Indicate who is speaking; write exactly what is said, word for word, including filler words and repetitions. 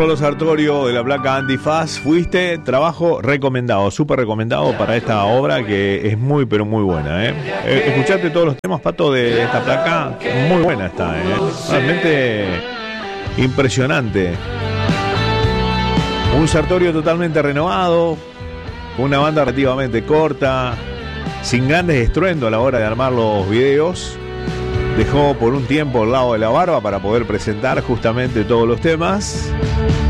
Speaker 1: Rolo Sartorio de la placa Antifaz, fuiste, trabajo recomendado, súper recomendado para esta obra que es muy pero muy buena, ¿eh? Escuchate todos los temas, Pato, de esta placa, muy buena está, ¿eh? Realmente impresionante. Un Sartorio totalmente renovado, una banda relativamente corta, sin grandes estruendo a la hora de armar los videos. Dejó por un tiempo el lado de la barba para poder presentar justamente todos los temas.